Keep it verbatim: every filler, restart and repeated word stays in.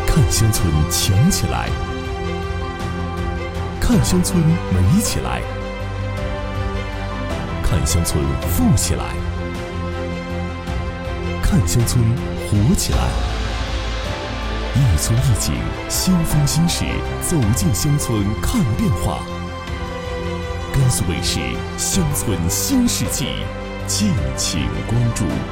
看乡村强起来，看乡村美起来，看乡村富起来，看乡村活起来。一村一景，新风新事，走进乡村看变化。甘肃卫视《乡村新世纪》，敬请关注。